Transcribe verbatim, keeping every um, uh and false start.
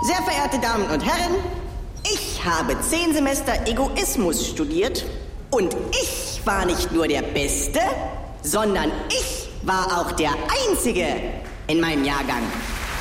Sehr verehrte Damen und Herren, ich habe zehn Semester Egoismus studiert und ich war nicht nur der Beste, sondern ich war auch der Einzige in meinem Jahrgang.